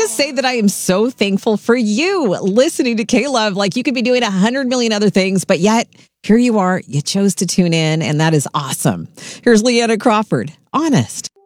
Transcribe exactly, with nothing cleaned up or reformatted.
say that I am so thankful for you listening to K-Love. Like, you could be doing a hundred million other things, but yet here you are. You chose to tune in, and that is awesome. Here's Leanna Crawford. Honest.